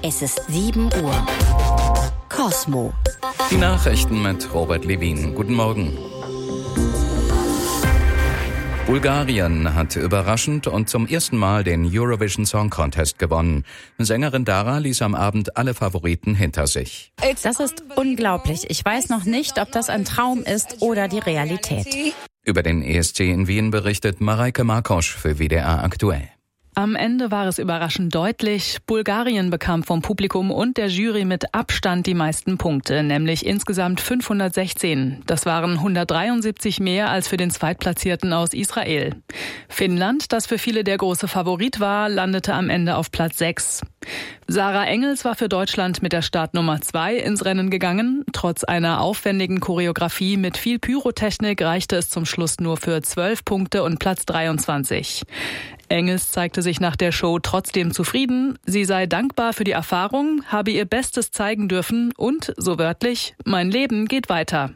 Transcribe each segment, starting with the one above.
Es ist 7 Uhr. Cosmo. Die Nachrichten mit Robert Levin. Guten Morgen. Bulgarien hat überraschend und zum ersten Mal den Eurovision Song Contest gewonnen. Sängerin Dara ließ am Abend alle Favoriten hinter sich. Das ist unglaublich. Ich weiß noch nicht, ob das ein Traum ist oder die Realität. Über den ESC in Wien berichtet Mareike Markosch für WDR aktuell. Am Ende war es überraschend deutlich. Bulgarien bekam vom Publikum und der Jury mit Abstand die meisten Punkte, nämlich insgesamt 516. Das waren 173 mehr als für den Zweitplatzierten aus Israel. Finnland, das für viele der große Favorit war, landete am Ende auf Platz 6. Sarah Engels war für Deutschland mit der Startnummer 2 ins Rennen gegangen. Trotz einer aufwendigen Choreografie mit viel Pyrotechnik reichte es zum Schluss nur für 12 Punkte und Platz 23. Engels zeigte sich nach der Show trotzdem zufrieden. Sie sei dankbar für die Erfahrung, habe ihr Bestes zeigen dürfen und, so wörtlich, mein Leben geht weiter.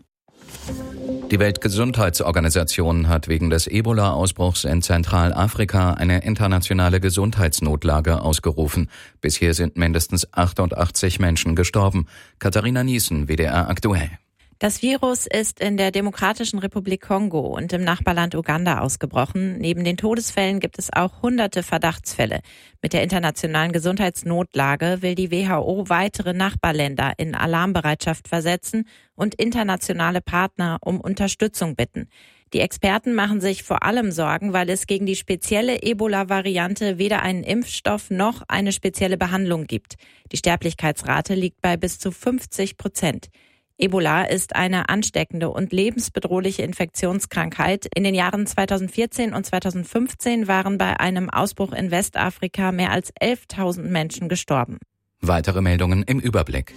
Die Weltgesundheitsorganisation hat wegen des Ebola-Ausbruchs in Zentralafrika eine internationale Gesundheitsnotlage ausgerufen. Bisher sind mindestens 88 Menschen gestorben. Katharina Niesen, WDR aktuell. Das Virus ist in der Demokratischen Republik Kongo und im Nachbarland Uganda ausgebrochen. Neben den Todesfällen gibt es auch hunderte Verdachtsfälle. Mit der internationalen Gesundheitsnotlage will die WHO weitere Nachbarländer in Alarmbereitschaft versetzen und internationale Partner um Unterstützung bitten. Die Experten machen sich vor allem Sorgen, weil es gegen die spezielle Ebola-Variante weder einen Impfstoff noch eine spezielle Behandlung gibt. Die Sterblichkeitsrate liegt bei bis zu 50%. Ebola ist eine ansteckende und lebensbedrohliche Infektionskrankheit. In den Jahren 2014 und 2015 waren bei einem Ausbruch in Westafrika mehr als 11.000 Menschen gestorben. Weitere Meldungen im Überblick.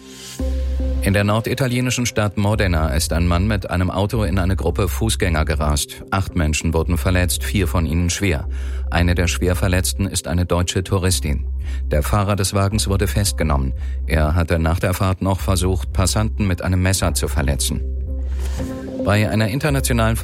In der norditalienischen Stadt Modena ist ein Mann mit einem Auto in eine Gruppe Fußgänger gerast. 8 Menschen wurden verletzt, 4 von ihnen schwer. Eine der Schwerverletzten ist eine deutsche Touristin. Der Fahrer des Wagens wurde festgenommen. Er hatte nach der Fahrt noch versucht, Passanten mit einem Messer zu verletzen. Bei einer internationalen